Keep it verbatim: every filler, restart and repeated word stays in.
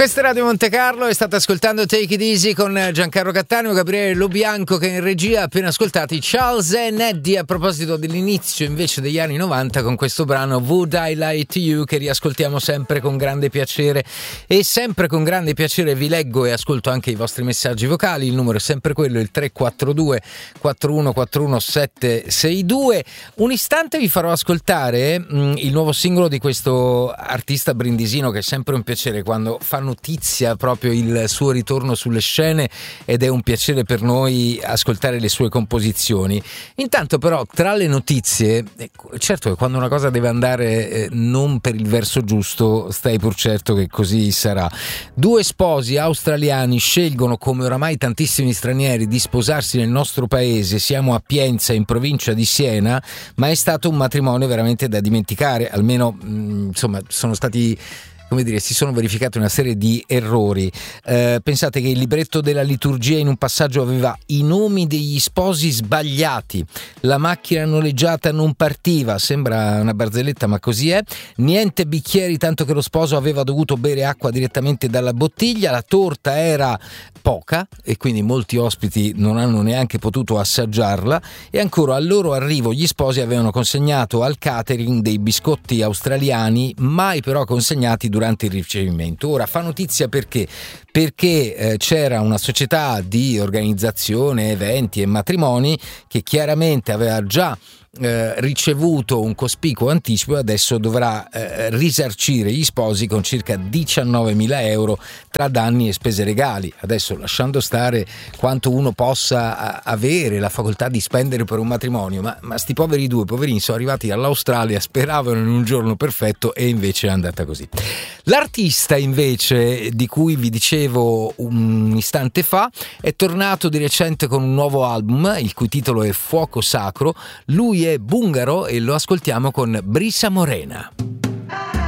Questa è Radio Monte Carlo e state ascoltando Take It Easy con Giancarlo Cattaneo, Gabriele Lobianco che in regia. Appena ascoltati Charles and Eddie a proposito dell'inizio invece degli anni novanta con questo brano Would I Lie to You, che riascoltiamo sempre con grande piacere. E sempre con grande piacere vi leggo e ascolto anche i vostri messaggi vocali. Il numero è sempre quello, il tre quattro due quattro uno quattro uno sette sei due. Un istante vi farò ascoltare mh, il nuovo singolo di questo artista brindisino, che è sempre un piacere quando fa notizia proprio il suo ritorno sulle scene, ed è un piacere per noi ascoltare le sue composizioni. Intanto però, tra le notizie, certo che quando una cosa deve andare eh, non per il verso giusto, stai pur certo che così sarà. Due sposi australiani scelgono, come oramai tantissimi stranieri, di sposarsi nel nostro paese. Siamo a Pienza, in provincia di Siena, ma è stato un matrimonio veramente da dimenticare, almeno mh, insomma sono stati, come dire, si sono verificati una serie di errori. Eh, pensate che il libretto della liturgia in un passaggio aveva i nomi degli sposi sbagliati, la macchina noleggiata non partiva, sembra una barzelletta ma così è, niente bicchieri tanto che lo sposo aveva dovuto bere acqua direttamente dalla bottiglia, la torta era poca e quindi molti ospiti non hanno neanche potuto assaggiarla, e ancora al loro arrivo gli sposi avevano consegnato al catering dei biscotti australiani, mai però consegnati durante il ricevimento. Ora fa notizia perché? Perché eh, c'era una società di organizzazione eventi e matrimoni che chiaramente aveva già Eh, ricevuto un cospicuo anticipo e adesso dovrà eh, risarcire gli sposi con circa diciannovemila euro tra danni e spese legali. Adesso, lasciando stare quanto uno possa a- avere la facoltà di spendere per un matrimonio, ma, ma sti poveri due poverini sono arrivati dall'Australia, speravano in un giorno perfetto e invece è andata così. L'artista invece di cui vi dicevo un istante fa è tornato di recente con un nuovo album, il cui titolo è Fuoco Sacro. Lui è bungaro e lo ascoltiamo con Brisa Morena.